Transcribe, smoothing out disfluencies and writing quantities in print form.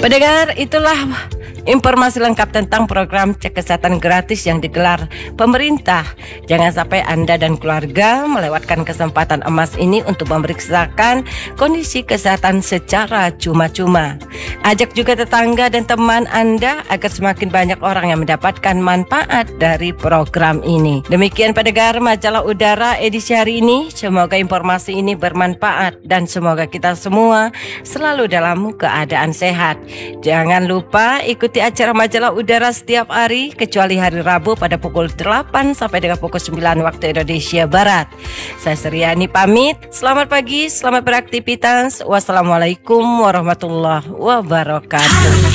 Pendengar, itulah informasi lengkap tentang program cek kesehatan gratis yang digelar pemerintah. Jangan sampai Anda dan keluarga melewatkan kesempatan emas ini untuk memeriksakan kondisi kesehatan secara cuma-cuma. Ajak juga tetangga dan teman Anda agar semakin banyak orang yang mendapatkan manfaat dari program ini. Demikian pendengar Majalah Udara edisi hari ini. Semoga informasi ini bermanfaat dan semoga kita semua selalu dalam keadaan sehat. Jangan lupa ikuti acara Majalah Udara setiap hari kecuali hari Rabu pada pukul 8 sampai dengan pukul 9 waktu Indonesia Barat. Saya Suryani pamit. Selamat pagi, selamat beraktivitas. Wassalamualaikum warahmatullahi wabarakatuh.